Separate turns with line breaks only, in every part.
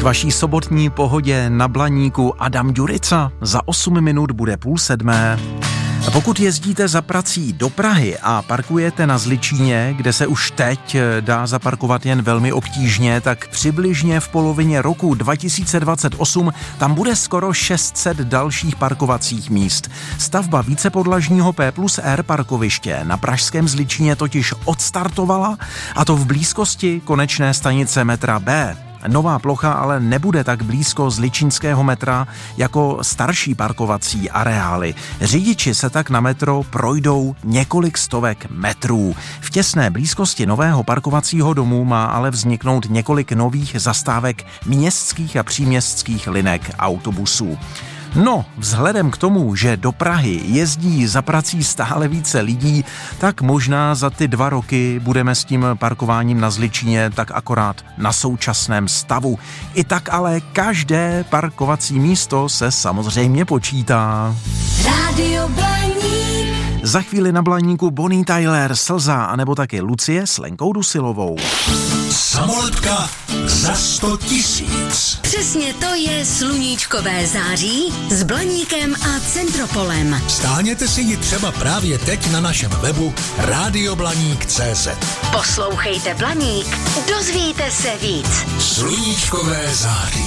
vaší sobotní pohodě na Blaníku Adam Ďurica. Za 8 minut bude 6:30. Pokud jezdíte za prací do Prahy a parkujete na Zličíně, kde se už teď dá zaparkovat jen velmi obtížně, tak přibližně v polovině roku 2028 tam bude skoro 600 dalších parkovacích míst. Stavba vícepodlažního P+R parkoviště na pražském Zličíně totiž odstartovala, a to v blízkosti konečné stanice metra B. Nová plocha ale nebude tak blízko zličínského metra jako starší parkovací areály. Řidiči se tak na metro projdou několik stovek metrů. V těsné blízkosti nového parkovacího domu má ale vzniknout několik nových zastávek městských a příměstských linek autobusů. No, vzhledem k tomu, že do Prahy jezdí za prací stále více lidí, tak možná za ty 2 roky budeme s tím parkováním na Zličíně tak akorát na současném stavu. I tak ale každé parkovací místo se samozřejmě počítá.
Rádio Blaník.
Za chvíli na Blaníku Bonnie Tyler, Slza, anebo taky Lucie s Lenkou Dusilovou.
Samolepka za 100 000.
Přesně to je sluníčkové září s Blaníkem a Centropolem.
Stáhněte si ji třeba právě teď na našem webu radioblaník.cz.
Poslouchejte Blaník, dozvíte se víc.
Sluníčkové září.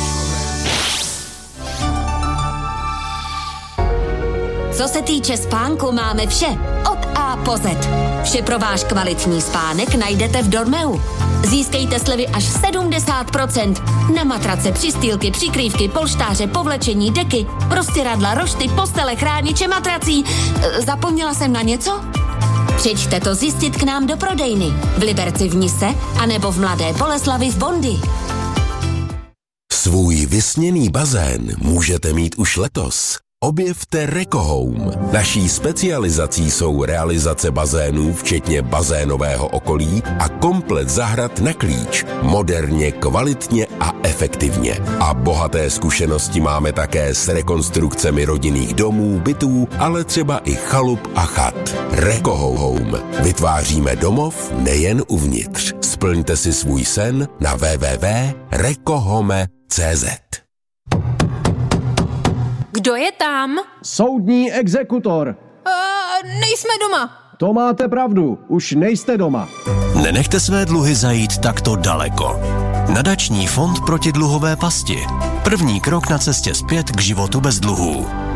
Co se týče spánku, máme vše. Od A po Z. Vše pro váš kvalitní spánek najdete v Dormeu. Získejte slevy až 70% na matrace, přistýlky, přikrývky, polštáře, povlečení, deky, prostěradla, rošty, postele, chrániče matrací. Zapomněla jsem na něco? Přijďte to zjistit k nám do prodejny. V Liberci v Nise, anebo v Mladé Boleslavi v Bondy.
Svůj vysněný bazén můžete mít už letos. Objevte Rekohome. Naší specializací jsou realizace bazénů, včetně bazénového okolí a komplet zahrad na klíč. Moderně, kvalitně a efektivně. A bohaté zkušenosti máme také s rekonstrukcemi rodinných domů, bytů, ale třeba i chalup a chat. Rekohome. Vytváříme domov nejen uvnitř. Splňte si svůj sen na www.rekohome.cz.
Kdo je tam?
Soudní exekutor.
Nejsme doma.
To máte pravdu, už nejste doma.
Nenechte své dluhy zajít takto daleko. Nadační fond proti dluhové pasti. První krok na cestě zpět k životu bez dluhů.